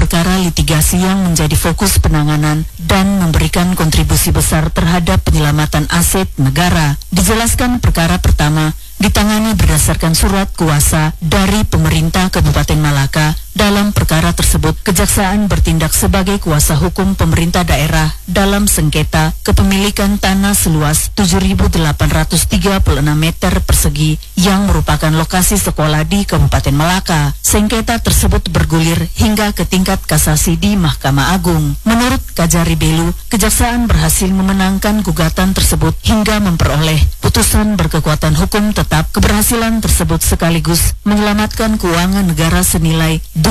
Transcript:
perkara litigasi yang menjadi fokus penanganan dan memberikan kontribusi besar terhadap penyelamatan aset negara. Dijelaskan perkara pertama ditangani berdasarkan surat kuasa dari pemerintah Kabupaten Malaka. Dalam perkara tersebut, Kejaksaan bertindak sebagai kuasa hukum pemerintah daerah dalam sengketa kepemilikan tanah seluas 7.836 meter persegi yang merupakan lokasi sekolah di Kabupaten Malaka. Sengketa tersebut bergulir hingga ke tingkat kasasi di Mahkamah Agung. Menurut Kajari Belu, Kejaksaan berhasil memenangkan gugatan tersebut hingga memperoleh putusan berkekuatan hukum tetap. Keberhasilan tersebut sekaligus menyelamatkan keuangan negara senilai